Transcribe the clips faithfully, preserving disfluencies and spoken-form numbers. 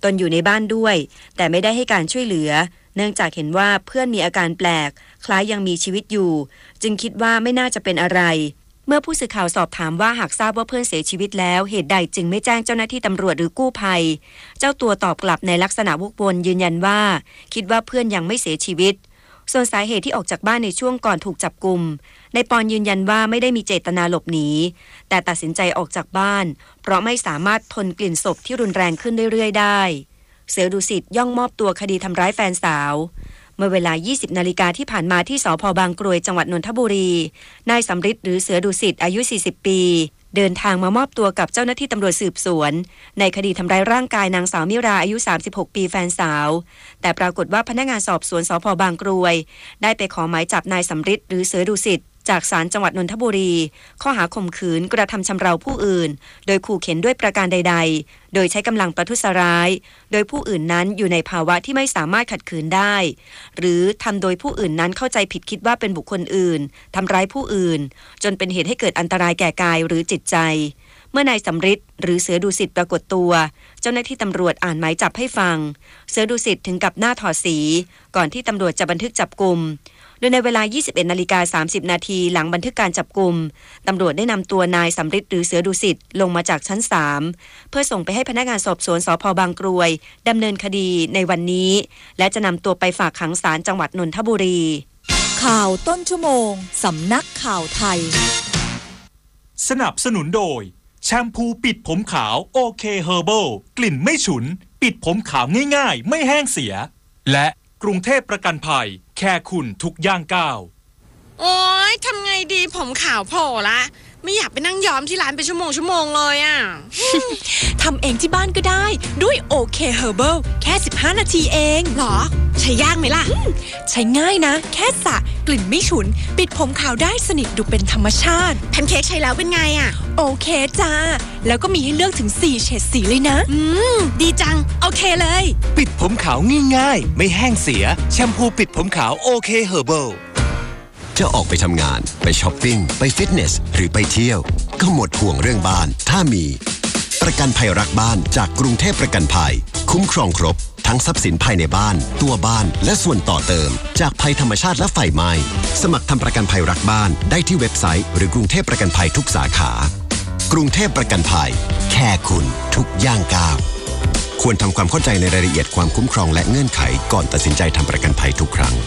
ตนอยู่ในบ้านด้วยแต่ไม่ได้ให้การช่วยเหลือเนื่องจากเห็นว่าเพื่อนมีอาการแปลกคล้ายยังมีชีวิตอยู่จึงคิดว่าไม่น่าจะเป็นอะไรเมื่อผู้สื่อข่าวสอบถามว่าหากทราบว่าเพื่อนเสียชีวิตแล้วเหตุใดจึงไม่แจ้งเจ้าหน้าที่ตำรวจหรือกู้ภัยเจ้าตัวตอบกลับในลักษณะวกวนยืนยันว่าคิดว่าเพื่อนยังไม่เสียชีวิตส่วนสาเหตุที่ออกจากบ้านในช่วงก่อนถูกจับกุมนายปอนยืนยันว่าไม่ได้มีเจตนาหลบหนีแต่ตัดสินใจออกจากบ้านเพราะไม่สามารถทนกลิ่นศพที่รุนแรงขึ้นเรื่อยๆได้เสือดุสิตย่องมอบตัวคดีทำร้ายแฟนสาวเมื่อเวลา ยี่สิบนาฬิกาที่ผ่านมาที่สภ.บางกรวยจังหวัดนนทบุรีนายสำริดหรือเสือดุสิตอายุสี่สิบปีเดินทางมามอบตัวกับเจ้าหน้าที่ตำรวจสืบสวนในคดีทำร้ายร่างกายนางสาวมิราอายุสามสิบหกปีแฟนสาวแต่ปรากฏว่าพนักงานสอบสวนสภ.บางกรวยได้ไปขอหมายจับนายสำริดหรือเสือดุสิตจากศาลจังหวัดนนทบุรีข้อหาข่มขืนกระทำชำเราผู้อื่นโดยขู่เข็นด้วยประการใดๆโดยใช้กำลังประทุษร้ายโดยผู้อื่นนั้นอยู่ในภาวะที่ไม่สามารถขัดขืนได้หรือทำโดยผู้อื่นนั้นเข้าใจผิดคิดว่าเป็นบุคคลอื่นทำร้ายผู้อื่นจนเป็นเหตุให้เกิดอันตรายแก่กายหรือจิตใจเมื่อนายสำริดหรือเสือดุสิตปรากฏตัวเจ้าหน้าที่ตำรวจอ่านหมายจับให้ฟังเสือดุสิตถึงกับหน้าถอดสีก่อนที่ตำรวจจะบันทึกจับกุมโดยในเวลา ยี่สิบเอ็ดนาฬิกาสามสิบนาทีหลังบันทึกการจับกุมตำรวจได้นำตัวนายสำริดหรือเสือดุสิตลงมาจากชั้นสามเพื่อส่งไปให้พนักงานสอบสวนสภ.บางกรวยดำเนินคดีในวันนี้และจะนำตัวไปฝากขังศาลจังหวัดนนทบุรีข่าวต้นชั่วโมงสำนักข่าวไทยสนับสนุนโดยแชมพูปิดผมขาวโอเคเฮอร์เบิลกลิ่นไม่ฉุนปิดผมขาวง่ายๆไม่แห้งเสียและกรุงเทพประกันภัยแค่คุณทุกย่างก้าวโอ๊ยทำไงดีผมขาวโผล่ละไม่อยากไปนั่งย้อมที่ร้านเป็นชั่วโมงชั่วโมงเลยอ่ะทำเองที่บ้านก็ได้ด้วยโอเคเฮอร์เบิลแค่สิบห้านาทีเองหรอใช้ยากไหมล่ะใช้ง่ายนะแค่สระกลิ่นไม่ฉุนปิดผมขาวได้สนิทดูเป็นธรรมชาติแพนเค้กใช้แล้วเป็นไงอ่ะโอเคจ้าแล้วก็มีให้เลือกถึงสี่เฉดสีเลยนะอืมดีจังโอเคเลยปิดผมขาวง่ายๆไม่แห้งเสียแชมพูปิดผมขาวโอเคเฮอร์เบิลจะออกไปทำงานไปช้อปปิ้งไปฟิตเนสหรือไปเที่ยวก็หมดห่วงเรื่องบ้านถ้ามีประกันภัยรักบ้านจากกรุงเทพประกันภัยคุ้มครองครบทั้งทรัพย์สินภายในบ้านตัวบ้านและส่วนต่อเติมจากภัยธรรมชาติและไฟไหม้สมัครทำประกันภัยรักบ้านได้ที่เว็บไซต์หรือกรุงเทพประกันภัยทุกสาขากรุงเทพประกันภัยแค่คุณทุกย่างก้าวควรทำความเข้าใจในรายละเอียดความคุ้มครองและเงื่อนไขก่อนตัดสินใจทำประกันภัยทุกครั้ง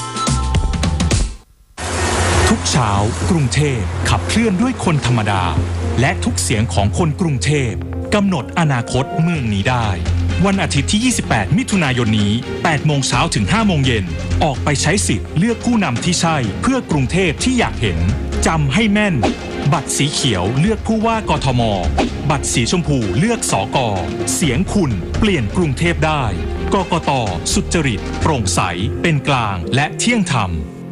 ทุกเช้ากรุงเทพขับเคลื่อนด้วยคนธรรมดาและทุกเสียงของคนกรุงเทพกำหนดอนาคตเมืองนี้ได้วันอาทิตย์ที่ยี่สิบแปดมิถุนายนนี้แปดโมงเช้าถึงห้าโมงเย็นออกไปใช้สิทธิ์เลือกผู้นำที่ใช่เพื่อกรุงเทพที่อยากเห็นจำให้แม่นบัตรสีเขียวเลือกผู้ว่ากทมบัตรสีชมพูเลือกสกเสียงคุณเปลี่ยนกรุงเทพได้กกต.สุจริตโปร่งใสเป็นกลางและเที่ยงธรรม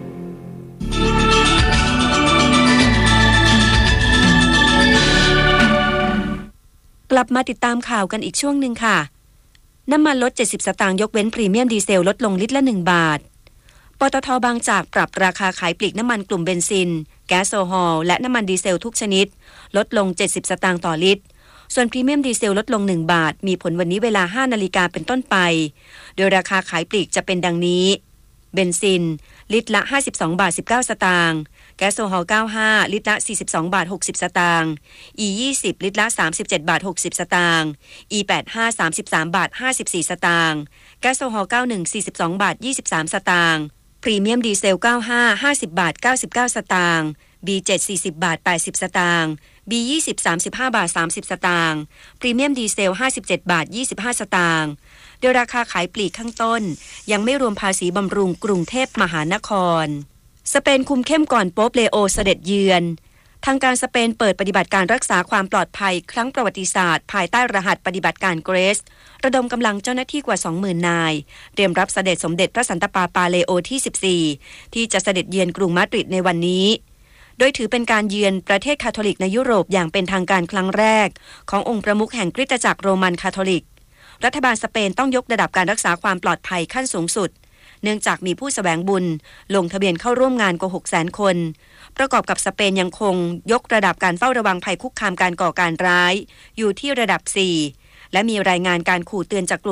กลับมาติดตามข่าวกันอีกช่วงหนึ่งค่ะน้ำมันลดเจ็ดสิบสตางค์ยกเว้นพรีเมียมดีเซลลดลงลิตรละหนึ่งบาทปตท.บางจากปรับราคาขายปลีกน้ำมันกลุ่มเบนซินแก๊สโซฮอลและน้ำมันดีเซลทุกชนิดลดลงเจ็ดสิบสตางค์ต่อลิตรส่วนพรีเมียมดีเซลลดลงหนึ่งบาทมีผลวันนี้เวลา ห้านาฬิกาเป็นต้นไปโดยราคาขายปลีกจะเป็นดังนี้เบนซินลิตรละห้าสิบสองบาทสิบเก้าสตางค์แก๊สโซฮอลเก้าสิบห้าลิตรละสี่สิบสองบาทหกสิบสตางค์ อี ยี่สิบลิตรละสามสิบเจ็ดบาทหกสิบสตางค์ อี แปดสิบห้า สามสิบสามบาทห้าสิบสี่สตางค์แก๊สโซฮอลเก้าสิบเอ็ด สี่สิบสองบาทยี่สิบสามสตางค์พรีเมียมดีเซลเก้าสิบห้า ห้าสิบบาทเก้าสิบเก้าสตางค์ บี เจ็ด สี่สิบบาทแปดสิบสตางค์ บี ยี่สิบ สามสิบห้าบาทสามสิบสตางค์พรีเมียมดีเซลห้าสิบเจ็ดบาทยี่สิบห้าสตางค์โดยราคาขายปลีกข้างต้นยังไม่รวมภาษีบำรุงกรุงเทพมหานครสเปนคุมเข้มก่อนโป๊ปเลโอเสด็จเยือนทางการสเปนเปิดปฏิบัติการรักษาความปลอดภัยครั้งประวัติศาสตร์ภายใต้รหัสปฏิบัติการเกรซระดมกำลังเจ้าหน้าที่กว่า สองหมื่น นายเตรียมรับเสด็จสมเด็จพระสันตะปาปาเลโอที่สิบสี่ที่จะเสด็จเยือนกรุงมาดริดในวันนี้โดยถือเป็นการเยือนประเทศคาทอลิกในยุโรปอย่างเป็นทางการครั้งแรกขององค์ประมุขแห่งคริสตจักรโรมันคาทอลิกรัฐบาลสเปนต้องยกระดับการรักษาความปลอดภัยขั้นสูงสุดเนื่องจากมีผู้แสวงบุญลงทะเบียนเข้าร่วมงานกว่า หกแสน คนประกอบกับสเปนยังคงยกระดับการเฝ้าระวังภัยคุกคามการก่อการร้ายอยู่ที่ระดับสี่และมีรายงานการขู่เตือนจากกลุ่ม